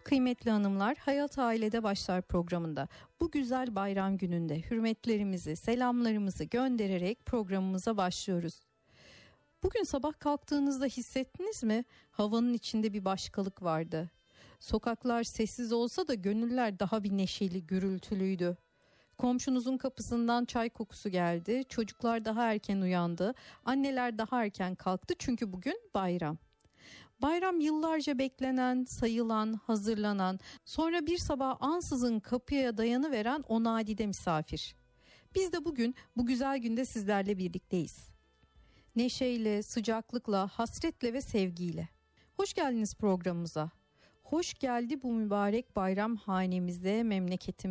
Kıymetli hanımlar, Hayat Ailede Başlar programında bu güzel bayram gününde hürmetlerimizi, selamlarımızı göndererek programımıza başlıyoruz. Bugün sabah kalktığınızda hissettiniz mi? Havanın içinde bir başkalık vardı. Sokaklar sessiz olsa da gönüller daha bir neşeli, gürültülüydü. Komşunuzun kapısından çay kokusu geldi, çocuklar daha erken uyandı, anneler daha erken kalktı çünkü bugün bayram. Bayram yıllarca beklenen, sayılan, hazırlanan, sonra bir sabah ansızın kapıya dayanıveren o nadide misafir. Biz de bugün bu güzel günde sizlerle birlikteyiz. Neşeyle, sıcaklıkla, hasretle ve sevgiyle. Hoş geldiniz programımıza. Hoş geldi bu mübarek bayram hanemize, memleketim.